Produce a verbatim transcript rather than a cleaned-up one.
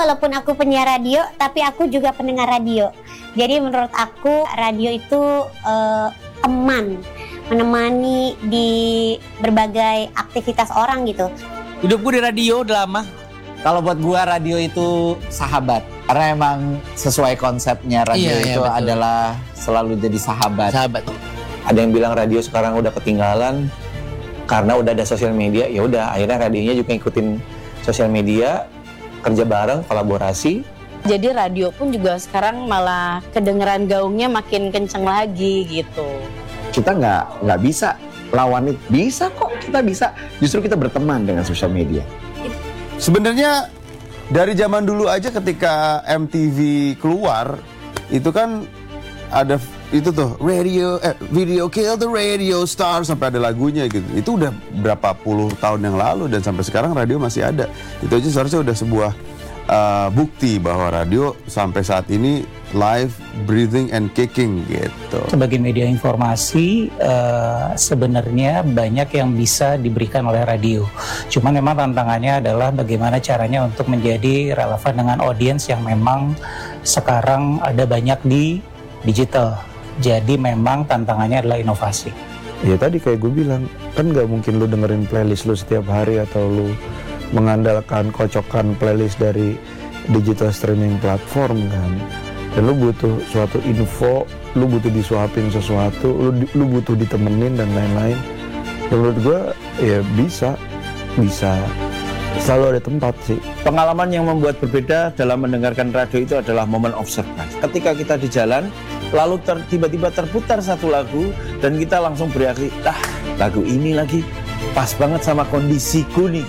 walaupun aku penyiar radio, tapi aku juga pendengar radio. Jadi menurut aku radio itu uh, teman, menemani di berbagai aktivitas orang gitu. Hidup gue di radio udah lama. Kalau buat gue radio itu sahabat. Karena emang sesuai konsepnya radio iya, itu iya, adalah selalu jadi sahabat. Sahabat. Ada yang bilang radio sekarang udah ketinggalan karena udah ada sosial media. Ya udah, akhirnya radionya juga ikutin sosial media, kerja bareng, kolaborasi. Jadi radio pun juga sekarang malah kedengeran gaungnya makin kenceng lagi gitu. Kita nggak nggak bisa lawan itu, bisa kok kita bisa. Justru kita berteman dengan sosial media. Sebenarnya dari zaman dulu aja ketika M T V keluar itu kan ada itu tuh radio eh, video kill the radio star sampai ada lagunya gitu. Itu udah berapa puluh tahun yang lalu dan sampai sekarang radio masih ada. Itu aja seharusnya udah sebuah uh, bukti bahwa radio sampai saat ini live, breathing and kicking gitu. Sebagai media informasi uh, sebenarnya banyak yang bisa diberikan oleh radio. Cuma memang tantangannya adalah bagaimana caranya untuk menjadi relevan dengan audiens yang memang sekarang ada banyak di digital. Jadi memang tantangannya adalah inovasi. Ya tadi kayak gue bilang, kan gak mungkin lu dengerin playlist lu setiap hari atau lu mengandalkan kocokan playlist dari digital streaming platform kan. Dan lu butuh suatu info, lu butuh disuapin sesuatu, lu, lu butuh ditemenin dan lain-lain. Dan menurut gue ya bisa, bisa. Selalu ada tempat sih. Pengalaman yang membuat berbeda dalam mendengarkan radio itu adalah moment of surprise. Ketika kita di jalan, lalu ter, tiba-tiba terputar satu lagu dan kita langsung bereaksi, ah lagu ini lagi pas banget sama kondisiku nih.